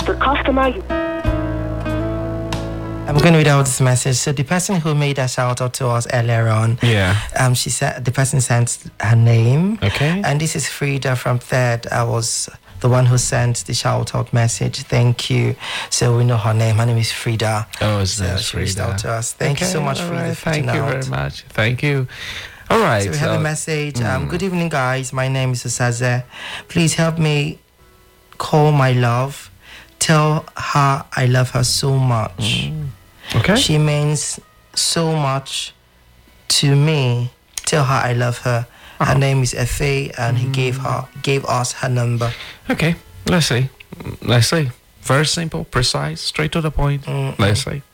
The customer you... I'm going to read out this message. So the person who made a shout out to us earlier on, she said the person sent her name. Okay. And this is Frida from Third. I was the one who sent the shout out message. Thank you. So we know her name. Her name is Frida. Oh, it's so she reached out to us. Thank you so much, Frida. Right. Thank you very much. Thank you. All right. So we have a message. Good evening, guys. My name is Usaze. Please help me call my love. Tell her I love her so much. Okay. She means so much to me. Tell her I love her. Her name is Efe, and he gave us her number. Okay. Let's see. Very simple, precise, straight to the point. Let's see.